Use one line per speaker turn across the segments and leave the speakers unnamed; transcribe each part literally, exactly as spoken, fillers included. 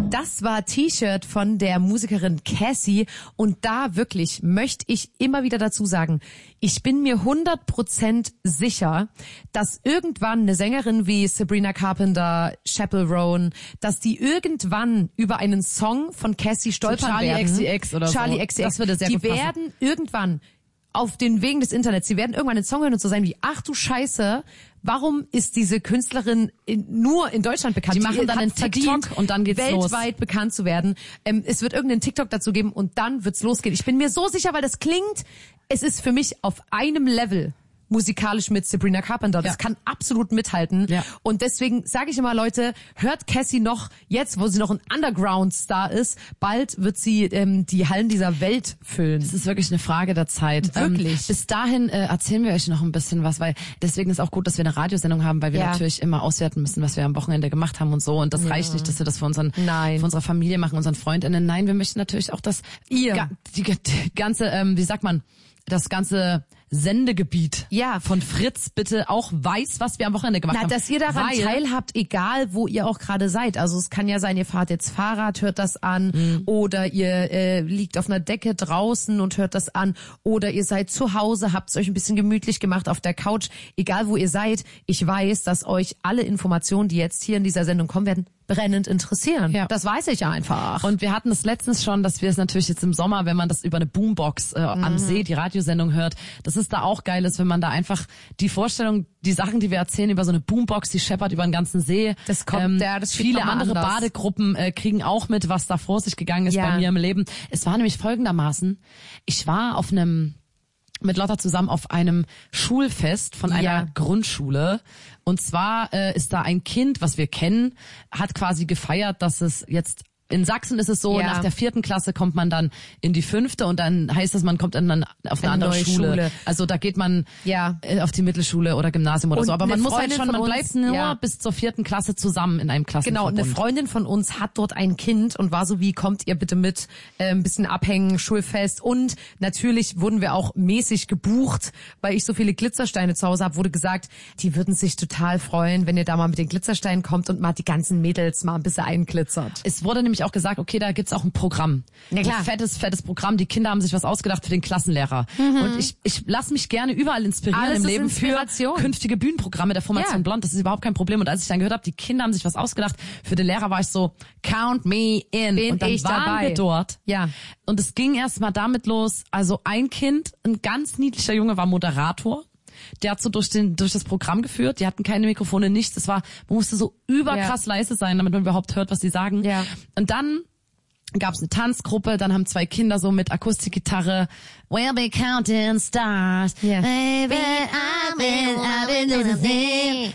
Das war T-Shirt von der Musikerin Cassie und da wirklich möchte ich immer wieder dazu sagen, ich bin mir hundert Prozent sicher, dass irgendwann eine Sängerin wie Sabrina Carpenter, Chappell Roan, dass die irgendwann über einen Song von Cassie stolpern
so Charlie
werden.
X C X oder
Charlie
so.
X C X.
Das würde sehr
die
gut passen.
werden irgendwann auf den Wegen des Internets, sie werden irgendwann einen Song hören und so sein wie, ach du Scheiße, warum ist diese Künstlerin in, nur in Deutschland bekannt?
Die machen dann einen TikTok und dann geht's los.
Weltweit bekannt zu werden. Ähm, es wird irgendeinen TikTok dazu geben und dann wird's losgehen. Ich bin mir so sicher, weil das klingt, es ist für mich auf einem Level musikalisch mit Sabrina Carpenter. Das
ja.
kann absolut mithalten.
Ja.
Und deswegen sage ich immer, Leute, hört Cassie noch jetzt, wo sie noch ein Underground-Star ist. Bald wird sie ähm, die Hallen dieser Welt füllen.
Das ist wirklich eine Frage der Zeit.
Wirklich.
Ähm, bis dahin äh, erzählen wir euch noch ein bisschen was, weil deswegen ist auch gut, dass wir eine Radiosendung haben, weil wir
ja.
natürlich immer auswerten müssen, was wir am Wochenende gemacht haben und so. Und das ja. reicht nicht, dass wir das für unseren,
Nein.
für unsere Familie machen, unseren Freundinnen. Nein, wir möchten natürlich auch, dass
ihr
ga, die, die ganze, ähm, wie sagt man, das ganze Sendegebiet
ja.
von Fritz bitte auch weiß, was wir am Wochenende gemacht
Na,
haben.
dass ihr daran
Weil,
teilhabt, egal wo ihr auch gerade seid. Also es kann ja sein, ihr fahrt jetzt Fahrrad, hört das an, mhm. oder ihr äh, liegt auf einer Decke draußen und hört das an, oder ihr seid zu Hause, habt es euch ein bisschen gemütlich gemacht auf der Couch. Egal wo ihr seid, ich weiß, dass euch alle Informationen, die jetzt hier in dieser Sendung kommen werden, brennend interessieren.
Ja.
Das weiß ich einfach.
Und wir hatten es letztens schon, dass wir es natürlich jetzt im Sommer, wenn man das über eine Boombox äh, mhm. am See, die Radiosendung hört, dass es da auch geil ist, wenn man da einfach die Vorstellung, die Sachen, die wir erzählen über so eine Boombox, die scheppert über den ganzen See.
Das kommt, ähm, ja, das
viele andere
anders.
Badegruppen äh, kriegen auch mit, was da vor sich gegangen ist
ja.
bei mir im Leben. Es war nämlich folgendermaßen, ich war auf einem mit Lotta zusammen auf einem Schulfest von einer
ja.
Grundschule. Und zwar äh, ist da ein Kind, was wir kennen, hat quasi gefeiert, dass es jetzt in Sachsen ist es so,
ja.
nach der vierten Klasse kommt man dann in die fünfte und dann heißt das, man kommt dann auf eine, eine andere
neue
Schule.
Schule.
Also da geht man
ja.
auf die Mittelschule oder Gymnasium oder
und
so. Aber man muss halt schon, man
uns,
bleibt nur
ja.
bis zur vierten Klasse zusammen in einem Klassenverbund.
Genau, eine Freundin von uns hat dort ein Kind und war so wie, kommt ihr bitte mit, äh, ein bisschen abhängen, Schulfest. Und natürlich wurden wir auch mäßig gebucht, weil ich so viele Glitzersteine zu Hause habe, wurde gesagt, die würden sich total freuen, wenn ihr da mal mit den Glitzersteinen kommt und mal die ganzen Mädels mal ein bisschen einglitzert.
Es wurde nämlich auch gesagt, okay, da gibt's auch ein Programm.
Ja, klar.
Ein fettes, fettes Programm. Die Kinder haben sich was ausgedacht für den Klassenlehrer. Mhm. Und ich, ich lasse mich gerne überall inspirieren
Alles
im Leben für künftige Bühnenprogramme der Formation
ja.
Blond. Das ist überhaupt kein Problem. Und als ich dann gehört habe, die Kinder haben sich was ausgedacht für den Lehrer, war ich so, count me in.
Bin
und dann
ich
waren
dabei.
wir dort.
Ja.
Und es ging erst mal damit los, also ein Kind, ein ganz niedlicher Junge, war Moderator. Der hat so durch den durch das Programm geführt. Die hatten keine Mikrofone, nichts. Das war, man musste so überkrass ja. leise sein, damit man überhaupt hört, was die sagen.
Ja.
Und dann gab es eine Tanzgruppe, dann haben zwei Kinder so mit Akustikgitarre We'll be counting stars.
Yeah.
Baby, I've been, I've been doing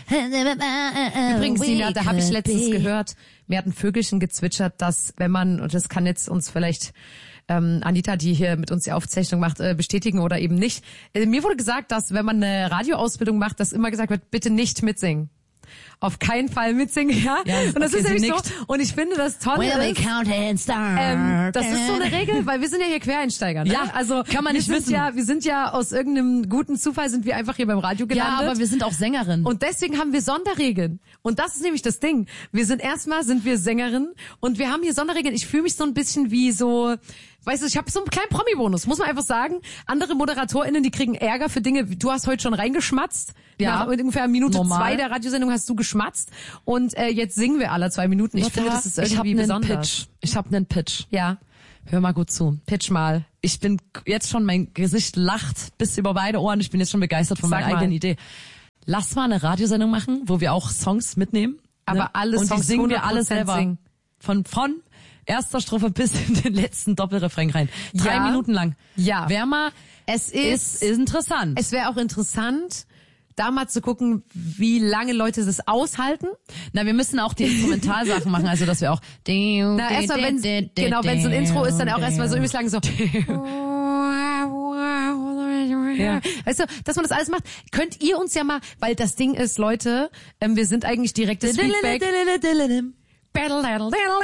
the
Übrigens, Sina, da habe ich letztens
be.
gehört, mir hat ein Vögelchen gezwitschert, dass wenn man, und das kann jetzt uns vielleicht ähm, Anita, die hier mit uns die Aufzeichnung macht, äh, bestätigen oder eben nicht. Äh, mir wurde gesagt, dass wenn man eine Radioausbildung macht, dass immer gesagt wird, bitte nicht mitsingen. Auf keinen Fall mitsingen, ja.
ja
und das
okay,
ist nämlich so.
nickt.
Und ich finde, das Tolle
We'll
ist,
be counting stars.
ähm, das ist so eine Regel, weil wir sind ja hier Quereinsteiger. Ne?
Ja,
also
kann man nicht
wir sind
wissen.
ja, wir sind ja aus irgendeinem guten Zufall sind wir einfach hier beim Radio gelandet.
Ja, aber wir sind auch Sängerin.
Und deswegen haben wir Sonderregeln. Und das ist nämlich das Ding. Wir sind erstmal sind wir Sängerin und wir haben hier Sonderregeln. Ich fühle mich so ein bisschen wie so, weißt du, ich habe so einen kleinen Promi-Bonus, muss man einfach sagen. Andere ModeratorInnen, die kriegen Ärger für Dinge. Du hast heute schon reingeschmatzt.
Ja.
Nach ungefähr Minute
Normal.
zwei der Radiosendung hast du geschmatzt. Und äh, jetzt singen wir alle zwei Minuten. Ich
Lotta,
finde, das ist
ich hab
irgendwie
einen
besonders.
Pitch. Ich habe einen Pitch.
Ja,
Hör mal gut zu.
pitch mal.
Ich bin jetzt schon, mein Gesicht lacht bis über beide Ohren. Ich bin jetzt schon begeistert von
Sag
meiner
mal.
eigenen Idee. Lass mal eine Radiosendung machen, wo wir auch Songs mitnehmen.
Aber
ne?
alle
Und
Songs
die singen wir alle
hundert Prozent
selber.
singen.
Von, von erster Strophe bis in den letzten Doppelrefrain rein. Drei
Ja.
Minuten lang.
Ja.
Wär mal,
Es
ist,
ist,
ist interessant.
es wäre auch interessant, da mal zu gucken, wie lange Leute das aushalten.
Na, wir müssen auch die Instrumentalsachen machen, also dass wir auch
Na, erstmal, wenn genau, wenn so ein Intro ist, dann auch erstmal so übelst lang so. Ja. Weißt du, dass man das alles macht, könnt ihr uns ja mal, weil das Ding ist, Leute, ähm, wir sind eigentlich direktes Feedback.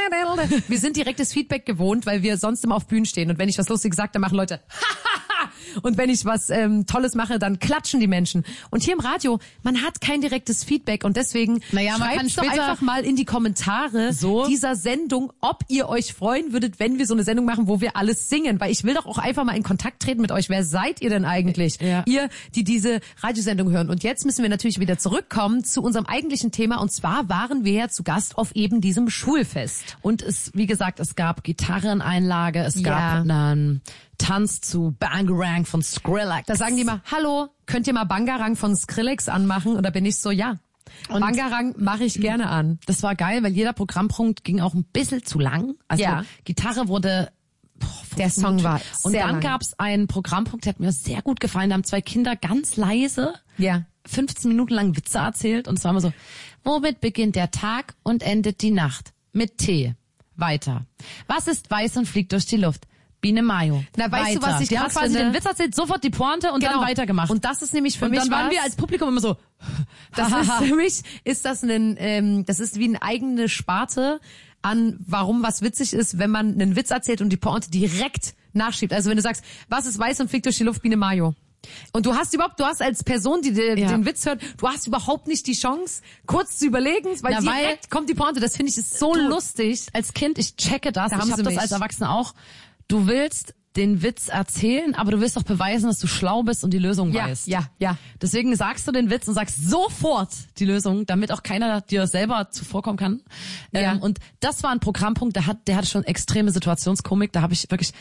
Wir sind direktes Feedback gewohnt, weil wir sonst immer auf Bühnen stehen und wenn ich was Lustiges sage, dann machen Leute Und wenn ich was ähm, Tolles mache, dann klatschen die Menschen. Und hier im Radio, man hat kein direktes Feedback und deswegen
naja, man kann
schreibt's doch
später
einfach mal in die Kommentare
so
dieser Sendung, ob ihr euch freuen würdet, wenn wir so eine Sendung machen, wo wir alles singen. Weil ich will doch auch einfach mal in Kontakt treten mit euch. Wer seid ihr denn eigentlich?
Ja.
Ihr, die diese Radiosendung hören. Und jetzt müssen wir natürlich wieder zurückkommen zu unserem eigentlichen Thema. Und zwar waren wir ja zu Gast auf eben diesem Schulfest.
Und es, wie gesagt, es gab Gitarreneinlage, es
Ja.
gab einen Tanz zu Bangarang von Skrillex.
Da sagen die mal, hallo, könnt ihr mal Bangarang von Skrillex anmachen? Und da bin ich so, ja. Und Bangarang mache ich gerne an.
Das war geil, weil jeder Programmpunkt ging auch ein bisschen zu lang. Also
Ja.
Gitarre wurde... Boah,
Der Song war
Und
sehr
dann
lang.
gab's einen Programmpunkt, der hat mir sehr gut gefallen. Da haben zwei Kinder ganz leise
Ja.
fünfzehn Minuten lang Witze erzählt. Und es war immer so, womit beginnt der Tag und endet die Nacht? Mit Tee. Weiter. Was ist weiß und fliegt durch die Luft? Biene Mayo.
Na, weißt du,
Weiter.
was ich
Die haben
krass
quasi
finde?
den Witz erzählt, sofort die Pointe und
Genau.
dann weitergemacht.
Und das ist nämlich für
und
mich
dann waren
was,
wir als Publikum immer so,
das ist für mich, ist das ein, ähm, das ist wie eine eigene Sparte an, warum was witzig ist, wenn man einen Witz erzählt und die Pointe direkt nachschiebt. Also wenn du sagst, was ist weiß und fliegt durch die Luft, Biene Mayo. Und du hast überhaupt, du hast als Person, die den,
Ja.
den Witz hört, du hast überhaupt nicht die Chance, kurz zu überlegen, weil
Na,
direkt
weil-
kommt die Pointe. Das finde ich ist so
Du-
lustig.
als Kind, ich checke das,
Da haben
ich habe
sie
das
mich.
als Erwachsener auch. Du willst den Witz erzählen, aber du willst doch beweisen, dass du schlau bist und die Lösung
Ja,
weißt.
ja, ja.
Deswegen sagst du den Witz und sagst sofort die Lösung, damit auch keiner dir selber zuvorkommen kann.
Ja.
Ähm, und das war ein Programmpunkt, der hat, der hat schon extreme Situationskomik. Da habe ich wirklich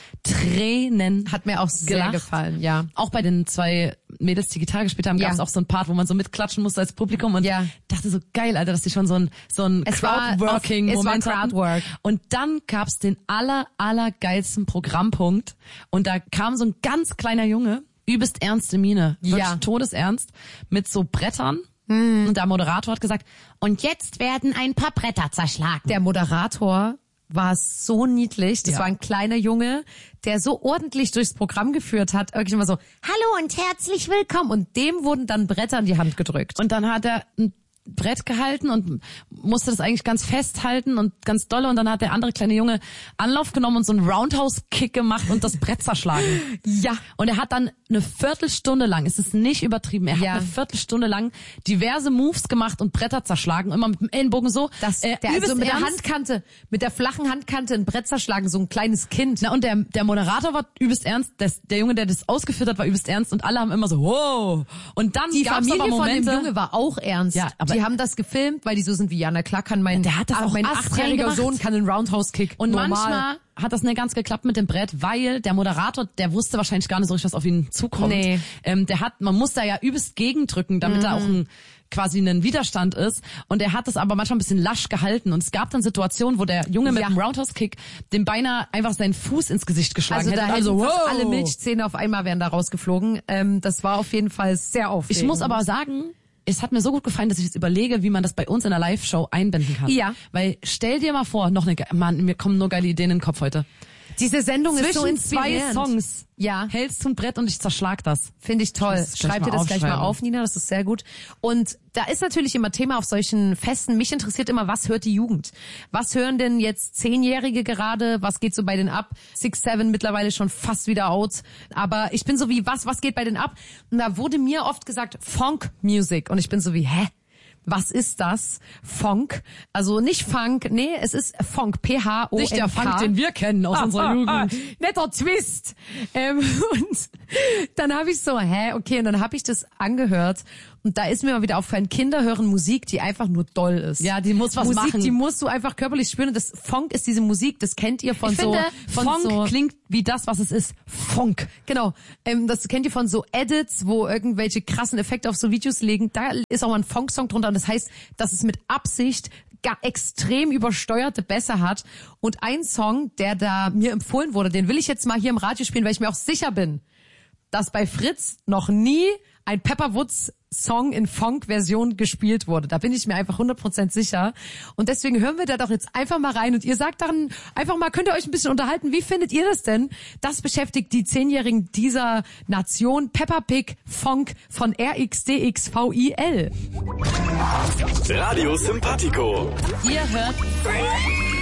Tränen
Hat mir auch sehr
gelacht.
gefallen, ja.
Auch bei den zwei Mädels, die Gitarre gespielt haben,
Ja.
gab es auch so ein Part, wo man so mitklatschen musste als Publikum und
Ja.
dachte so geil, Alter, dass die schon so ein so ein
Es war
Crowdworking
auf- es war
Moment hatten.
Crowdwork.
Und dann gab's den aller aller geilsten Programmpunkt und da kam so ein ganz kleiner Junge, übelst ernste Miene, wirklich
Ja.
todesernst, mit so Brettern. Und der Moderator hat gesagt, und jetzt werden ein paar Bretter zerschlagen.
Der Moderator war so niedlich. Das
Ja.
war ein kleiner Junge, der so ordentlich durchs Programm geführt hat. Wirklich immer so, hallo und herzlich willkommen. Und dem wurden dann Bretter in die Hand gedrückt.
Und dann hat er ein Brett gehalten und musste das eigentlich ganz festhalten und ganz dolle. Und dann hat der andere kleine Junge Anlauf genommen und so einen Roundhouse-Kick gemacht und das Brett zerschlagen.
Ja.
Und er hat dann eine Viertelstunde lang, es ist nicht übertrieben, er
Ja.
hat eine Viertelstunde lang diverse Moves gemacht und Bretter zerschlagen. Immer mit dem Ellenbogen so.
Das,
äh,
der,
übelst
also mit der
ernst.
Handkante, mit der flachen Handkante ein Brett zerschlagen, so ein kleines Kind.
Na, und der, der Moderator war übelst ernst, das, der Junge, der das ausgeführt hat, war übelst ernst und alle haben immer so, wow. Und dann
Die
gab's
Familie
aber
von
Momente,
dem Junge war auch ernst.
Ja, aber-
die haben das gefilmt, weil die so sind wie, ja, na klar kann mein,
Der hat das
ah,
auch
mein
astrein
achtjähriger
gemacht.
Sohn kann einen Roundhouse-Kick.
Und
normal.
manchmal hat das nicht ganz geklappt mit dem Brett, weil der Moderator, der wusste wahrscheinlich gar nicht so richtig, was auf ihn zukommt.
Nee.
Ähm, der hat, man muss da ja übelst gegendrücken, damit
Mhm.
da auch ein quasi ein Widerstand ist. Und er hat das aber manchmal ein bisschen lasch gehalten. Und es gab dann Situationen, wo der Junge mit
Ja.
dem Roundhouse-Kick dem beinahe einfach seinen Fuß ins Gesicht geschlagen
Also da
hätte.
hätten
Also,
fast
wow.
alle Milchzähne auf einmal wären da rausgeflogen. Ähm, das war auf jeden Fall sehr aufregend.
Ich muss aber sagen, es hat mir so gut gefallen, dass ich jetzt überlege, wie man das bei uns in der Live-Show einbinden kann.
Ja.
Weil stell dir mal vor, noch eine, ge- Mann, mir kommen nur geile Ideen in den Kopf heute.
diese Sendung ist so
Zwischen zwei
inspirierend.
Songs
Ja.
hältst du ein Brett und ich zerschlag das.
Finde ich toll.
Ich muss das gleich
Schreib dir
mal
das gleich mal
aufschreiben.
auf, Nina, das ist sehr gut. Und da ist natürlich immer Thema auf solchen Festen. Mich interessiert immer, was hört die Jugend? Was hören denn jetzt Zehnjährige gerade? Was geht so bei denen ab? Six, Seven mittlerweile schon fast wieder out. Aber ich bin so wie, was, was geht bei denen ab? Und da wurde mir oft gesagt, Funk Music. Und ich bin so wie, hä? Was ist das? Funk. Also nicht Funk, nee, es ist Funk. P H O N K.
Nicht der Funk, den wir kennen aus unserer Jugend.
Netter Twist. Ähm, und dann habe ich so, hä, okay, und dann habe ich das angehört und da ist mir mal wieder aufgefallen, Kinder hören Musik, die einfach nur doll ist.
Ja, die muss was
Musik,
machen.
die musst du einfach körperlich spüren. Und das Funk ist diese Musik, das kennt ihr von
Ich
so,
finde,
von
Funk
so,
klingt wie das, was es ist. Funk.
genau, ähm, das kennt ihr von so Edits, wo irgendwelche krassen Effekte auf so Videos legen. Da ist auch mal ein Funk-Song drunter und das heißt, dass es mit Absicht gar extrem übersteuerte Bässe hat. Und ein Song, der da mir empfohlen wurde, den will ich jetzt mal hier im Radio spielen, weil ich mir auch sicher bin, dass bei Fritz noch nie ein Pepperwoods Song in Funk-Version gespielt wurde. Da bin ich mir einfach hundert Prozent sicher. Und deswegen hören wir da doch jetzt einfach mal rein. Und ihr sagt dann einfach mal, könnt ihr euch ein bisschen unterhalten, wie findet ihr das denn? Das beschäftigt die Zehnjährigen dieser Nation. Peppa Pig Funk von R X D X V I L.
Radio Sympathico.
Ihr hört